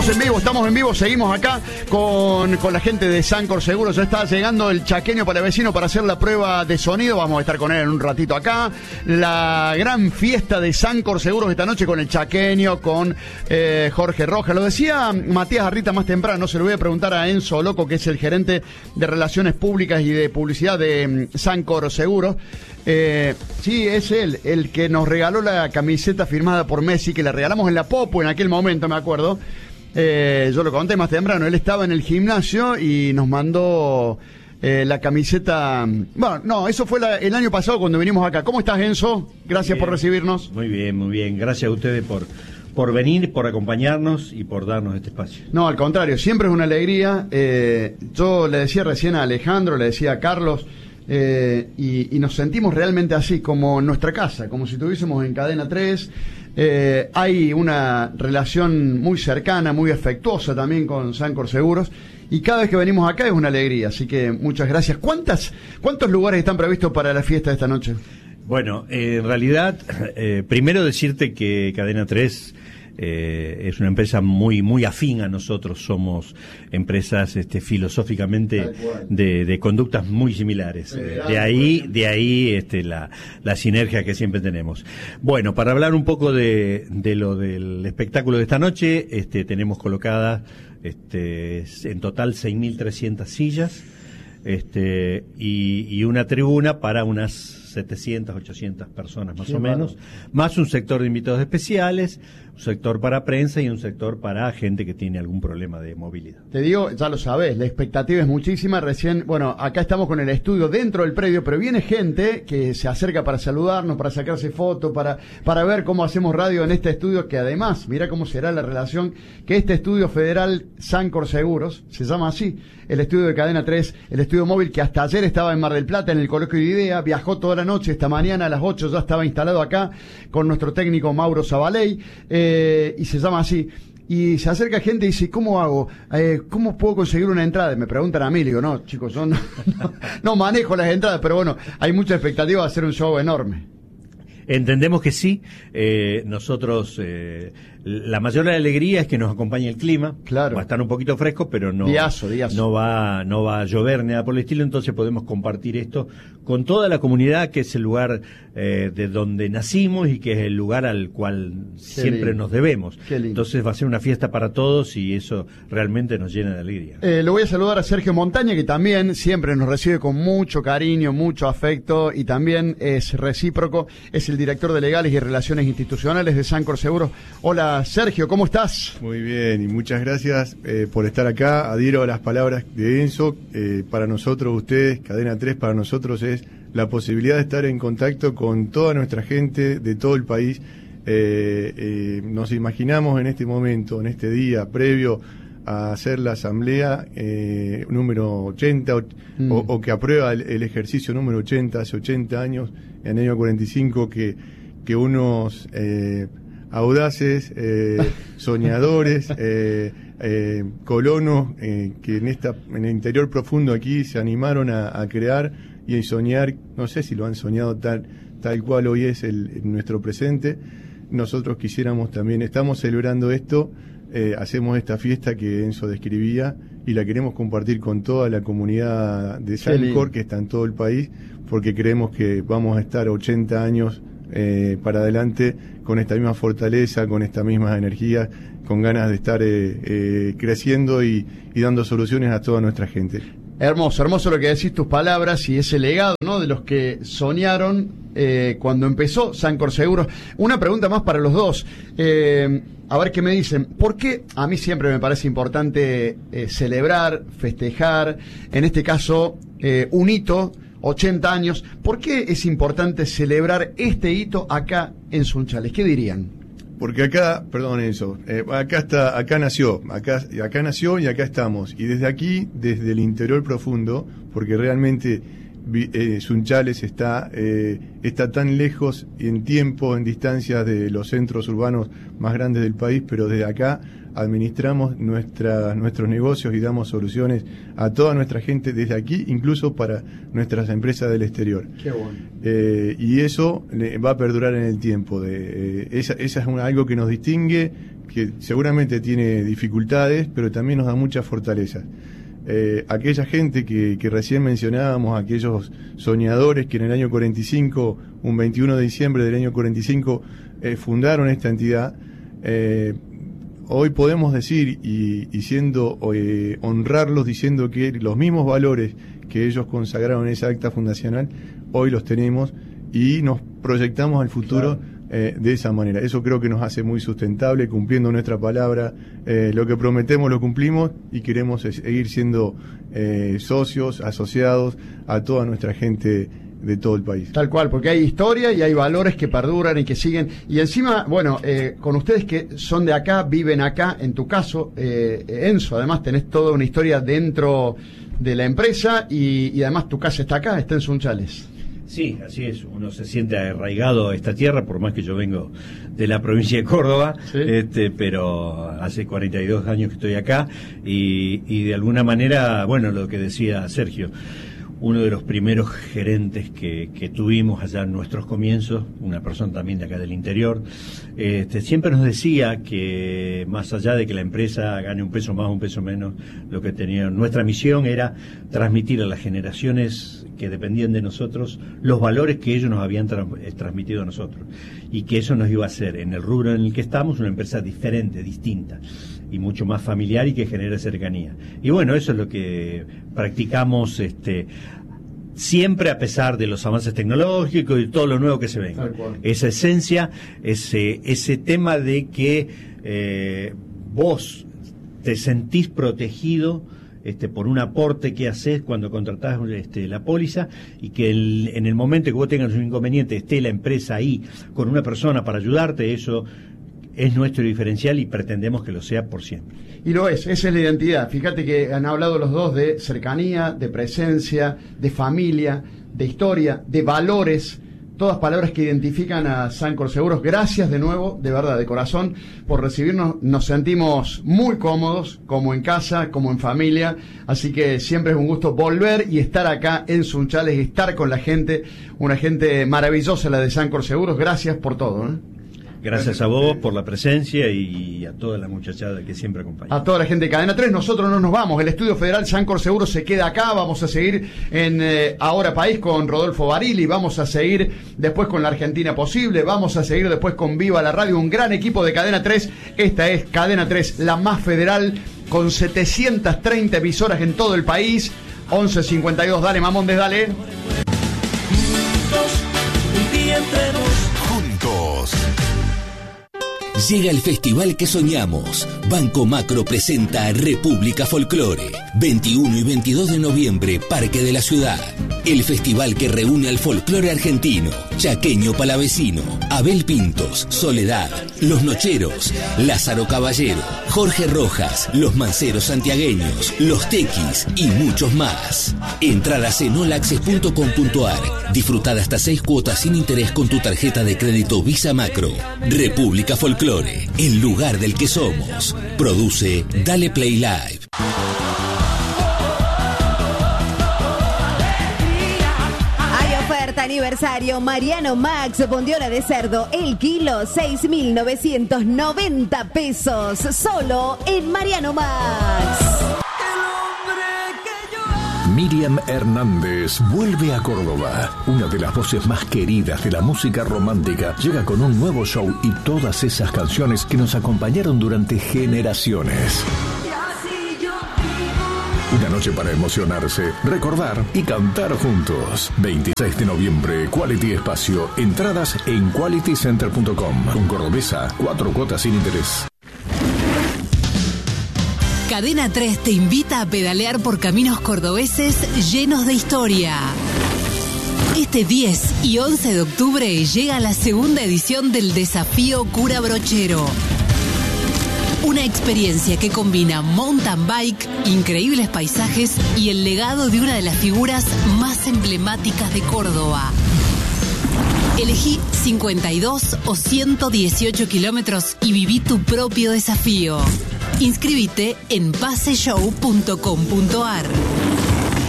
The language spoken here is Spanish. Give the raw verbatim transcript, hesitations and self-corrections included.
En vivo, estamos en vivo, seguimos acá con, con la gente de Sancor Seguros. Ya está llegando el chaqueño para vecino para hacer la prueba de sonido. Vamos a estar con él en un ratito acá. La gran fiesta de Sancor Seguros esta noche con el chaqueño, con eh, Jorge Rojas. Lo decía Matías Arrita más temprano, se lo voy a preguntar a Enzo Loco, que es el gerente de Relaciones Públicas y de Publicidad de Sancor Seguros. Eh, sí, es él, el que nos regaló la camiseta firmada por Messi, que la regalamos en la Popo en aquel momento, me acuerdo. Eh, yo lo conté más temprano, él estaba en el gimnasio y nos mandó eh, la camiseta. Bueno, no, eso fue la, el año pasado cuando vinimos acá. ¿Cómo estás, Enzo? Gracias por recibirnos. Muy bien, muy bien. Gracias a ustedes por, por venir, por acompañarnos y por darnos este espacio. No, al contrario, siempre es una alegría. Eh, yo le decía recién a Alejandro, le decía a Carlos, eh, y, y nos sentimos realmente así, como en nuestra casa, como si estuviésemos en Cadena tres. Eh, hay una relación muy cercana, muy afectuosa también con Sancor Seguros, y cada vez que venimos acá es una alegría, así que muchas gracias. ¿Cuántas, ¿Cuántos lugares están previstos para la fiesta de esta noche? Bueno, eh, en realidad, eh, primero decirte que Cadena tres eh, es una empresa muy muy afín a nosotros, somos empresas este, filosóficamente de, de conductas muy similares, eh, de ahí de ahí este, la, la sinergia que siempre tenemos. Bueno, para hablar un poco de, de lo del espectáculo de esta noche, este, tenemos colocadas este, en total seis mil trescientas sillas este, y, y una tribuna para unas setecientas, ochocientas personas más Qué o menos, malo. Más un sector de invitados especiales, un sector para prensa y un sector para gente que tiene algún problema de movilidad. Te digo, ya lo sabés, la expectativa es muchísima. Recién, bueno, acá estamos con el estudio dentro del predio, pero viene gente que se acerca para saludarnos, para sacarse fotos, para, para ver cómo hacemos radio en este estudio, que además, mira cómo será la relación, que este estudio federal Sancor Seguros, se llama así, el estudio de Cadena tres, el estudio móvil que hasta ayer estaba en Mar del Plata, en el Coloquio de Idea, viajó toda la noche, esta mañana a las ocho ya estaba instalado acá con nuestro técnico Mauro Zabaley, eh, y se llama así. Y se acerca gente y dice, ¿cómo hago? Eh, ¿Cómo puedo conseguir una entrada? Y me preguntan a mí, le digo, no, chicos, yo no, no, no manejo las entradas, pero bueno, hay mucha expectativa de hacer un show enorme. Entendemos que sí, eh, nosotros, eh, la mayor alegría es que nos acompañe el clima, claro. Va a estar un poquito fresco, pero no, diazo, diazo. no va, no va a llover ni nada por el estilo, entonces podemos compartir esto con toda la comunidad, que es el lugar eh, de donde nacimos y que es el lugar al cual Qué siempre lindo. Nos debemos. Entonces va a ser una fiesta para todos y eso realmente nos llena de alegría. Eh, le voy a saludar a Sergio Montaña, que también siempre nos recibe con mucho cariño, mucho afecto, y también es recíproco, es el director de Legales y Relaciones Institucionales de Sancor Seguros. Hola Sergio, ¿cómo estás? Muy bien, y muchas gracias eh, por estar acá. Adhiero a las palabras de Enzo. Eh, para nosotros, ustedes, Cadena tres, para nosotros es la posibilidad de estar en contacto con toda nuestra gente de todo el país. Eh, eh, nos imaginamos en este momento, en este día previo a hacer la asamblea eh, número ochenta o, mm. o, o que aprueba el, el ejercicio número ochenta, hace ochenta años, en el año cuarenta y cinco, que, que unos eh, audaces, eh, soñadores, eh, eh, colonos eh, que en esta en el interior profundo aquí se animaron a, a crear y a soñar, no sé si lo han soñado tal, tal cual hoy es el, el nuestro presente. Nosotros quisiéramos también, estamos celebrando esto, eh, hacemos esta fiesta que Enzo describía y la queremos compartir con toda la comunidad de Sancor, que está en todo el país, porque creemos que vamos a estar ochenta años eh, para adelante con esta misma fortaleza, con estas mismas energías, con ganas de estar eh, eh, creciendo y, y dando soluciones a toda nuestra gente. Hermoso, hermoso lo que decís, tus palabras y ese legado, ¿no?, de los que soñaron eh, cuando empezó Sancor Seguros. Una pregunta más para los dos. Eh, a ver qué me dicen. ¿Por qué a mí siempre me parece importante eh, celebrar, festejar, en este caso eh, un hito, ochenta años? ¿Por qué es importante celebrar este hito acá en Sunchales? ¿Qué dirían? Porque acá, perdón eso, eh, acá está, acá nació, acá, acá nació y acá estamos. Y desde aquí, desde el interior profundo, porque realmente eh, Sunchales está, eh, está tan lejos en tiempo, en distancia de los centros urbanos más grandes del país, pero desde acá administramos nuestra, nuestros negocios y damos soluciones a toda nuestra gente desde aquí, incluso para nuestras empresas del exterior. Qué bueno. Eh, y eso va a perdurar en el tiempo. De, eh, esa, esa es una, algo que nos distingue, que seguramente tiene dificultades, pero también nos da muchas fortalezas. Eh, aquella gente que, que recién mencionábamos, aquellos soñadores que en el año cuarenta y cinco, un veintiuno de diciembre del año cuarenta y cinco, eh, fundaron esta entidad, eh, hoy podemos decir, y, y siendo eh, honrarlos diciendo que los mismos valores que ellos consagraron en esa acta fundacional, hoy los tenemos y nos proyectamos al futuro. Claro. Eh, de esa manera. Eso creo que nos hace muy sustentable, cumpliendo nuestra palabra. Eh, lo que prometemos lo cumplimos y queremos seguir siendo eh, socios, asociados a toda nuestra gente de todo el país. Tal cual, porque hay historia y hay valores que perduran y que siguen. Y encima, bueno, eh, con ustedes que son de acá, viven acá, en tu caso, eh, Enzo, además tenés toda una historia dentro de la empresa y, y además tu casa está acá, está en Sunchales. Sí, así es, uno se siente arraigado a esta tierra, por más que yo vengo de la provincia de Córdoba, ¿sí? este, pero hace cuarenta y dos años que estoy acá y, y de alguna manera, bueno, lo que decía Sergio, uno de los primeros gerentes que, que tuvimos allá en nuestros comienzos, una persona también de acá del interior, este, siempre nos decía que más allá de que la empresa gane un peso más o un peso menos, lo que tenía, nuestra misión era transmitir a las generaciones que dependían de nosotros los valores que ellos nos habían tra- transmitido a nosotros, y que eso nos iba a hacer, en el rubro en el que estamos, una empresa diferente, distinta y mucho más familiar y que genera cercanía. Y bueno, eso es lo que practicamos este siempre, a pesar de los avances tecnológicos y todo lo nuevo que se venga. Esa esencia, ese ese tema de que eh, vos te sentís protegido este por un aporte que haces cuando contratás este, la póliza, y que el, en el momento que vos tengas un inconveniente esté la empresa ahí con una persona para ayudarte. Eso es nuestro diferencial y pretendemos que lo sea por siempre. Y lo es, esa es la identidad. Fíjate que han hablado los dos de cercanía, de presencia, de familia, de historia, de valores, todas palabras que identifican a Sancor Seguros. Gracias de nuevo, de verdad, de corazón, por recibirnos. Nos sentimos muy cómodos, como en casa, como en familia, así que siempre es un gusto volver y estar acá en Sunchales y estar con la gente, una gente maravillosa la de Sancor Seguros. Gracias por todo, ¿eh? Gracias a vos por la presencia y a toda la muchachada que siempre acompaña. A toda la gente de Cadena tres, nosotros no nos vamos. El Estudio Federal Sancor Seguros se queda acá. Vamos a seguir en eh, Ahora País con Rodolfo Barili. Vamos a seguir después con La Argentina Posible. Vamos a seguir después con Viva la Radio. Un gran equipo de Cadena tres. Esta es Cadena tres, la más federal, con setecientas treinta emisoras en todo el país. once cincuenta y dos, dale, Mamondes, dale. Juntos, un día entre nos. Juntos. Llega el festival que soñamos. Banco Macro presenta República Folclore. veintiuno y veintidós de noviembre, Parque de la Ciudad. El festival que reúne al folclore argentino, chaqueño palavecino, Abel Pintos, Soledad, Los Nocheros, Lázaro Caballero, Jorge Rojas, Los Manceros Santiagueños, Los Tequis y muchos más. Entradas en all access punto com punto a r. Disfrutad hasta seis cuotas sin interés con tu tarjeta de crédito Visa Macro. República Folclore, el lugar del que somos. Produce Dale Play Live. Aniversario Mariano Max, bondiola de cerdo, el kilo, seis mil novecientos noventa pesos, solo en Mariano Max. Miriam Hernández vuelve a Córdoba. Una de las voces más queridas de la música romántica llega con un nuevo show y todas esas canciones que nos acompañaron durante generaciones. Una noche para emocionarse, recordar y cantar juntos. veintiséis de noviembre, Quality Espacio. Entradas en quality center punto com. Con Cordobesa, cuatro cuotas sin interés. Cadena tres te invita a pedalear por caminos cordobeses llenos de historia. Este diez y once de octubre llega la segunda edición del Desafío Cura Brochero. Una experiencia que combina mountain bike, increíbles paisajes y el legado de una de las figuras más emblemáticas de Córdoba. Elegí cincuenta y dos o ciento dieciocho kilómetros y viví tu propio desafío. Inscríbete en pase show punto com punto a r.